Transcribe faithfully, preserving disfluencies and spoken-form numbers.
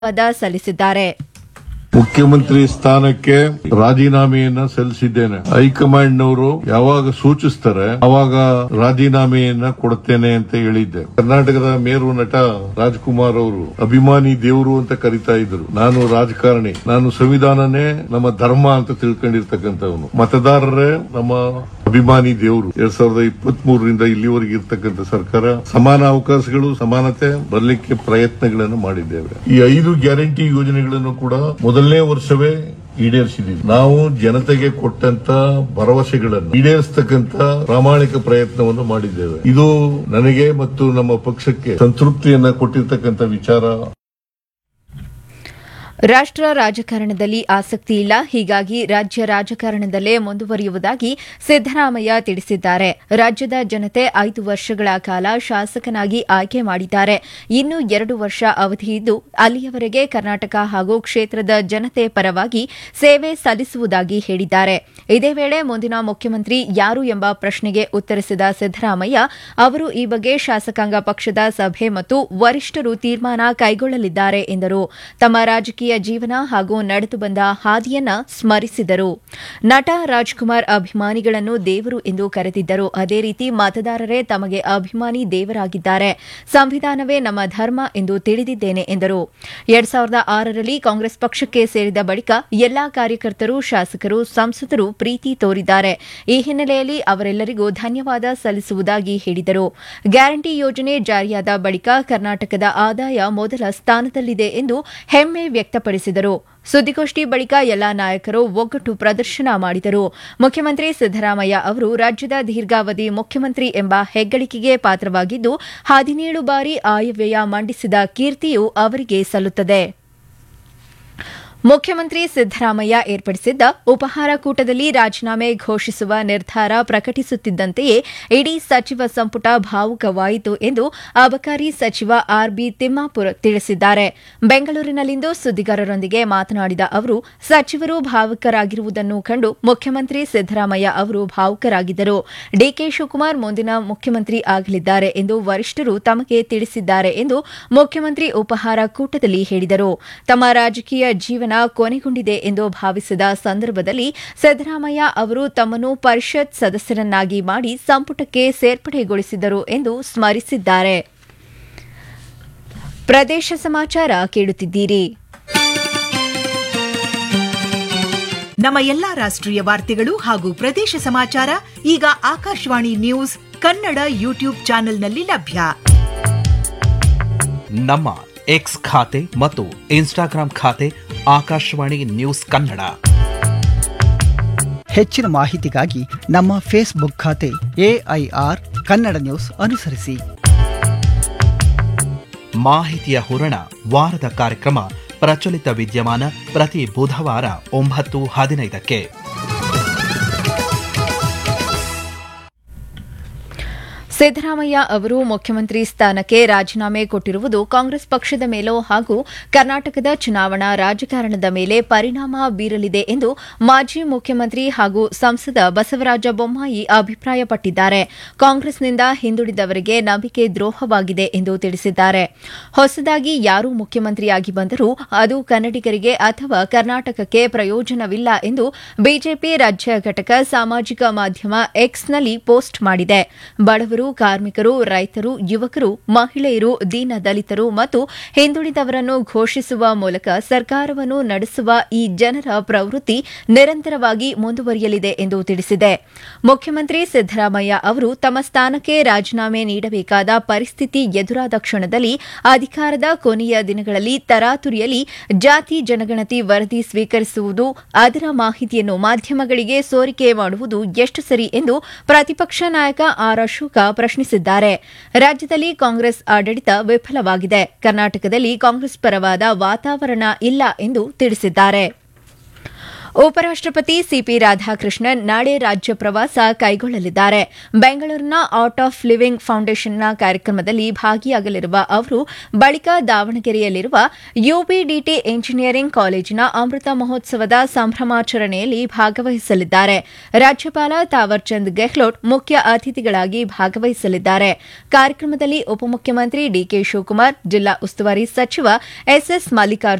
ಧನ್ಯವಾದ ಸಲ್ಲಿಸಿದ್ದಾರೆ. ಮುಖ್ಯಮಂತ್ರಿ ಸ್ಥಾನಕ್ಕೆ ರಾಜೀನಾಮೆಯನ್ನ ಸಲ್ಲಿಸಿದ್ದೇನೆ. ಹೈಕಮಾಂಡ್ನವರು ಯಾವಾಗ ಸೂಚಿಸ್ತಾರೆ ಅವಾಗ ರಾಜೀನಾಮೆಯನ್ನ ಕೊಡುತ್ತೇನೆ ಅಂತ ಹೇಳಿದ್ದೆ. ಕರ್ನಾಟಕದ ಮೇರು ನಟ ರಾಜ್ಕುಮಾರ್ ಅವರು ಅಭಿಮಾನಿ ದೇವರು ಅಂತ ಕರೀತಾ ಇದ್ರು. ನಾನು ರಾಜಕಾರಣಿ, ನಾನು ಸಂವಿಧಾನನೇ ನಮ್ಮ ಧರ್ಮ ಅಂತ ತಿಳ್ಕೊಂಡಿರ್ತಕ್ಕಂಥವನು. ಮತದಾರರೇ ನಮ್ಮ ಅಭಿಮಾನಿ ದೇವರು. ಎರಡ್ ಸಾವಿರದ ಇಪ್ಪತ್ತ್ ಮೂರರಿಂದ ಇಲ್ಲಿವರೆಗೆ ಇರ್ತಕ್ಕಂಥ ಸರ್ಕಾರ ಸಮಾನ ಅವಕಾಶಗಳು, ಸಮಾನತೆ ಬರಲಿಕ್ಕೆ ಪ್ರಯತ್ನಗಳನ್ನು ಮಾಡಿದ್ದೇವೆ. ಈ ಐದು ಗ್ಯಾರಂಟಿ ಯೋಜನೆಗಳನ್ನು ಕೂಡ ಮೊದಲನೇ ವರ್ಷವೇ ಈಡೇರಿಸಿದ್ದೀವಿ. ನಾವು ಜನತೆಗೆ ಕೊಟ್ಟಂತ ಭರವಸೆಗಳನ್ನು ಈಡೇರಿಸತಕ್ಕಂತ ಪ್ರಾಮಾಣಿಕ ಪ್ರಯತ್ನವನ್ನು ಮಾಡಿದ್ದೇವೆ. ಇದು ನನಗೆ ಮತ್ತು ನಮ್ಮ ಪಕ್ಷಕ್ಕೆ ಸಂತೃಪ್ತಿಯನ್ನ ಕೊಟ್ಟಿರ್ತಕ್ಕಂಥ ವಿಚಾರ. ರಾಷ್ಟ್ರ ರಾಜಕಾರಣದಲ್ಲಿ ಆಸಕ್ತಿ ಇಲ್ಲ, ಹೀಗಾಗಿ ರಾಜ್ಯ ರಾಜಕಾರಣದಲ್ಲೇ ಮುಂದುವರಿಯುವುದಾಗಿ ಸಿದ್ದರಾಮಯ್ಯ ತಿಳಿಸಿದ್ದಾರೆ. ರಾಜ್ಯದ ಜನತೆ ಐದು ವರ್ಷಗಳ ಕಾಲ ಶಾಸಕನಾಗಿ ಆಯ್ಕೆ ಮಾಡಿದ್ದಾರೆ. ಇನ್ನು ಎರಡು ವರ್ಷ ಅವಧಿ ಇದ್ದು ಅಲ್ಲಿಯವರೆಗೆ ಕರ್ನಾಟಕ ಹಾಗೂ ಕ್ಷೇತ್ರದ ಜನತೆ ಪರವಾಗಿ ಸೇವೆ ಸಲ್ಲಿಸುವುದಾಗಿ ಹೇಳಿದ್ದಾರೆ. ಇದೇ ವೇಳೆ ಮುಂದಿನ ಮುಖ್ಯಮಂತ್ರಿ ಯಾರು ಎಂಬ ಪ್ರಶ್ನೆಗೆ ಉತ್ತರಿಸಿದ ಸಿದ್ದರಾಮಯ್ಯ ಅವರು ಈ ಬಗ್ಗೆ ಶಾಸಕಾಂಗ ಪಕ್ಷದ ಸಭೆ ಮತ್ತು ವರಿಷ್ಠರು ತೀರ್ಮಾನ ಕೈಗೊಳ್ಳಲಿದ್ದಾರೆ ಎಂದರು. ತಮ್ಮ ರಾಜಕೀಯ ಜೀವನ ಹಾಗೂ ನಡೆದು ಬಂದ ಹಾದಿಯನ್ನ ಸ್ಮರಿಸಿದರು. ನಟ ರಾಜ್ಕುಮಾರ್ ಅಭಿಮಾನಿಗಳನ್ನು ದೇವರು ಎಂದು ಕರೆದಿದ್ದರು. ಅದೇ ರೀತಿ ಮತದಾರರೇ ತಮಗೆ ಅಭಿಮಾನಿ ದೇವರಾಗಿದ್ದಾರೆ. ಸಂವಿಧಾನವೇ ನಮ್ಮ ಧರ್ಮ ಎಂದು ತಿಳಿದಿದ್ದೇನೆ ಎಂದರು. ಎರಡ್ ಸಾವಿರದ ಆರರಲ್ಲಿ ಕಾಂಗ್ರೆಸ್ ಪಕ್ಷಕ್ಕೆ ಸೇರಿದ ಬಳಿಕ ಎಲ್ಲಾ ಕಾರ್ಯಕರ್ತರು, ಶಾಸಕರು, ಸಂಸದರು ಪ್ರೀತಿ ತೋರಿದ್ದಾರೆ. ಈ ಹಿನ್ನೆಲೆಯಲ್ಲಿ ಅವರೆಲ್ಲರಿಗೂ ಧನ್ಯವಾದ ಸಲ್ಲಿಸುವುದಾಗಿ ಹೇಳಿದರು. ಗ್ಯಾರಂಟಿ ಯೋಜನೆ ಜಾರಿಯಾದ ಬಳಿಕ ಕರ್ನಾಟಕದ ಆದಾಯ ಮೊದಲ ಸ್ಥಾನದಲ್ಲಿದೆ ಎಂದು ಹೆಮ್ಮೆ ವ್ಯಕ್ತಪಡಿಸಿದರು. ಸುದ್ದಿಗೋಷ್ಠಿ ಬಳಿಕ ಎಲ್ಲಾ ನಾಯಕರು ಒಗ್ಗಟ್ಟು ಪ್ರದರ್ಶನ ಮಾಡಿದರು. ಮುಖ್ಯಮಂತ್ರಿ ಸಿದ್ದರಾಮಯ್ಯ ಅವರು ರಾಜ್ಯದ ದೀರ್ಘಾವಧಿ ಮುಖ್ಯಮಂತ್ರಿ ಎಂಬ ಹೆಗ್ಗಳಿಕೆಗೆ ಪಾತ್ರವಾಗಿದ್ದು ಹದಿನೇಳು ಬಾರಿ ಆಯವ್ಯಯ ಮಂಡಿಸಿದ ಕೀರ್ತಿಯೂ ಅವರಿಗೆ ಸಲ್ಲುತ್ತದೆ. ಮುಖ್ಯಮಂತ್ರಿ ಸಿದ್ದರಾಮಯ್ಯ ಏರ್ಪಡಿಸಿದ್ದ ಉಪಹಾರ ಕೂಟದಲ್ಲಿ ರಾಜೀನಾಮೆ ಘೋಷಿಸುವ ನಿರ್ಧಾರ ಪ್ರಕಟಿಸುತ್ತಿದ್ದಂತೆಯೇ ಇಡೀ ಸಚಿವ ಸಂಪುಟ ಭಾವುಕವಾಯಿತು ಎಂದು ಅಬಕಾರಿ ಸಚಿವ ಆರ್ ಬಿ ತಿಮ್ಮಾಪುರ್ ತಿಳಿಸಿದ್ದಾರೆ. ಬೆಂಗಳೂರಿನಲ್ಲಿಂದು ಸುದ್ದಿಗಾರರೊಂದಿಗೆ ಮಾತನಾಡಿದ ಅವರು, ಸಚಿವರು ಭಾವುಕರಾಗಿರುವುದನ್ನು ಕಂಡು ಮುಖ್ಯಮಂತ್ರಿ ಸಿದ್ದರಾಮಯ್ಯ ಅವರು ಭಾವುಕರಾಗಿದ್ದರು. ಡಿಕೆ ಶಿವಕುಮಾರ್ ಮುಂದಿನ ಮುಖ್ಯಮಂತ್ರಿ ಆಗಲಿದ್ದಾರೆ ಎಂದು ವರಿಷ್ಠರು ತಮಗೆ ತಿಳಿಸಿದ್ದಾರೆ ಎಂದು ಮುಖ್ಯಮಂತ್ರಿ ಉಪಹಾರ ಕೂಟದಲ್ಲಿ ಹೇಳಿದರು. ತಮ್ಮ ರಾಜಕೀಯ ಜೀವನ ಕೊನೆಗೊಂಡಿದೆ ಎಂದು ಭಾವಿಸಿದ ಸಂದರ್ಭದಲ್ಲಿ ಸಿದ್ದರಾಮಯ್ಯ ಅವರು ತಮ್ಮನ್ನು ಪರಿಷತ್ ಸದಸ್ಯರನ್ನಾಗಿ ಮಾಡಿ ಸಂಪುಟಕ್ಕೆ ಸೇರ್ಪಡೆಗೊಳಿಸಿದರು ಎಂದು ಸ್ಮರಿಸಿದ್ದಾರೆ. ಪ್ರದೇಶ ಸಮಾಚಾರ ಕೇಳುತ್ತಿದ್ದೀರಿ. ನಮ್ಮ ಎಲ್ಲಾ ರಾಷ್ಟ್ರೀಯ ವಾರ್ತೆಗಳು ಹಾಗೂ ಪ್ರದೇಶ ಸಮಾಚಾರ ಈಗ ಆಕಾಶವಾಣಿ ನ್ಯೂಸ್ ಕನ್ನಡ ಯೂಟ್ಯೂಬ್ ಚಾನೆಲ್ನಲ್ಲಿ ಲಭ್ಯ. ನಮ್ಮ ಎಕ್ಸ್ ಖಾತೆ ಮತ್ತು ಇನ್ಸ್ಟಾಗ್ರಾಂ ಖಾತೆ ಆಕಾಶವಾಣಿ ನ್ಯೂಸ್ ಕನ್ನಡ. ಹೆಚ್ಚಿನ ಮಾಹಿತಿಗಾಗಿ ನಮ್ಮ ಫೇಸ್ಬುಕ್ ಖಾತೆ ಎಐಆರ್ ಕನ್ನಡ ನ್ಯೂಸ್ ಅನುಸರಿಸಿ. ಮಾಹಿತಿಯ ಹೂರಣ ವಾರದ ಕಾರ್ಯಕ್ರಮ ಪ್ರಚಲಿತ ವಿದ್ಯಮಾನ ಪ್ರತಿ ಬುಧವಾರ ಒಂಬತ್ತು ಹದಿನೈದಕ್ಕೆ. ಸಿದ್ದರಾಮಯ್ಯ ಅವರು ಮುಖ್ಯಮಂತ್ರಿ ಸ್ಥಾನಕ್ಕೆ ರಾಜೀನಾಮೆ ಕೊಟ್ಟಿರುವುದು ಕಾಂಗ್ರೆಸ್ ಪಕ್ಷದ ಮೇಲೂ ಹಾಗೂ ಕರ್ನಾಟಕದ ಚುನಾವಣಾ ರಾಜಕಾರಣದ ಮೇಲೆ ಪರಿಣಾಮ ಬೀರಲಿದೆ ಎಂದು ಮಾಜಿ ಮುಖ್ಯಮಂತ್ರಿ ಹಾಗೂ ಸಂಸದ ಬಸವರಾಜ ಬೊಮ್ಮಾಯಿ ಅಭಿಪ್ರಾಯಪಟ್ಟಿದ್ದಾರೆ. ಕಾಂಗ್ರೆಸ್ನಿಂದ ಹಿಂದುಳಿದವರಿಗೆ ನಂಬಿಕೆ ದ್ರೋಹವಾಗಿದೆ ಎಂದು ತಿಳಿಸಿದ್ದಾರೆ. ಹೊಸದಾಗಿ ಯಾರು ಮುಖ್ಯಮಂತ್ರಿಯಾಗಿ ಬಂದರೂ ಅದು ಕನ್ನಡಿಗರಿಗೆ ಅಥವಾ ಕರ್ನಾಟಕಕ್ಕೆ ಪ್ರಯೋಜನವಿಲ್ಲ ಎಂದು ಬಿಜೆಪಿ ರಾಜ್ಯ ಘಟಕ ಸಾಮಾಜಿಕ ಮಾಧ್ಯಮ ಎಕ್ಸ್ನಲ್ಲಿ ಪೋಸ್ಟ್ ಮಾಡಿದೆ. ಬಡವರು, ಕಾರ್ಮಿಕರು, ರೈತರು, ಯುವಕರು, ಮಹಿಳೆಯರು, ದೀನ ದಲಿತರು ಮತ್ತು ಹಿಂದುಳಿದವರನ್ನು ಘೋಷಿಸುವ ಮೂಲಕ ಸರ್ಕಾರವನ್ನು ನಡೆಸುವ ಈ ಜನರ ಪ್ರವೃತ್ತಿ ನಿರಂತರವಾಗಿ ಮುಂದುವರಿಯಲಿದೆ ಎಂದು ತಿಳಿಸಿದೆ. ಮುಖ್ಯಮಂತ್ರಿ ಸಿದ್ದರಾಮಯ್ಯ ಅವರು ತಮ್ಮ ಸ್ಥಾನಕ್ಕೆ ರಾಜೀನಾಮೆ ನೀಡಬೇಕಾದ ಪರಿಸ್ಥಿತಿ ಎದುರಾದ ಕ್ಷಣದಲ್ಲಿ ಅಧಿಕಾರದ ಕೊನೆಯ ದಿನಗಳಲ್ಲಿ ತರಾತುರಿಯಲ್ಲಿ ಜಾತಿ ಜನಗಣತಿ ವರದಿ ಸ್ವೀಕರಿಸುವುದು, ಅದರ ಮಾಹಿತಿಯನ್ನು ಮಾಧ್ಯಮಗಳಿಗೆ ಸೋರಿಕೆ ಮಾಡುವುದು ಎಷ್ಟು ಸರಿ ಎಂದು ಪ್ರತಿಪಕ್ಷ ನಾಯಕ ಆರ್ ಅಶೋಕ ಪ್ರಶ್ನಿಸಿದ್ದಾರೆ. ರಾಜ್ಯದಲ್ಲಿ ಕಾಂಗ್ರೆಸ್ ಆಡಳಿತ ವಿಫಲವಾಗಿದೆ. ಕರ್ನಾಟಕದಲ್ಲಿ ಕಾಂಗ್ರೆಸ್ ಪರವಾದ ವಾತಾವರಣ ಇಲ್ಲ ಎಂದು ತಿಳಿಸಿದ್ದಾರೆ. ಉಪರಾಷ್ಟಪತಿ ಸಿಪಿ ರಾಧಾಕೃಷ್ಣನ್ ನಾಳೆ ರಾಜ್ಯ ಪ್ರವಾಸ ಕೈಗೊಳ್ಳಲಿದ್ದಾರೆ. ಬೆಂಗಳೂರಿನ ಆರ್ಟ್ ಆಫ್ ಲಿವಿಂಗ್ ಫೌಂಡೇಶನ್ನ ಕಾರ್ಯಕ್ರಮದಲ್ಲಿ ಭಾಗಿಯಾಗಲಿರುವ ಅವರು ಬಳಿಕ ದಾವಣಗೆರೆಯಲ್ಲಿರುವ ಯುಬಿಡಿಟಿ ಎಂಜಿನಿಯರಿಂಗ್ ಕಾಲೇಜಿನ ಅಮೃತ ಮಹೋತ್ಸವದ ಸಂಭ್ರಮಾಚರಣೆಯಲ್ಲಿ ಭಾಗವಹಿಸಲಿದ್ದಾರೆ. ರಾಜ್ಯಪಾಲ ತಾವರ್ಚಂದ್ ಗೆಹ್ಲೋಟ್ ಮುಖ್ಯ ಅತಿಥಿಗಳಾಗಿ ಭಾಗವಹಿಸಲಿದ್ದಾರೆ. ಕಾರ್ಯಕ್ರಮದಲ್ಲಿ ಉಪಮುಖ್ಯಮಂತ್ರಿ ಡಿಕೆ ಶಿವಕುಮಾರ್, ಜಿಲ್ಲಾ ಉಸ್ತುವಾರಿ ಸಚಿವ ಎಸ್ಎಸ್ ಮಲ್ಲಿಕಾರ್ಜುನ್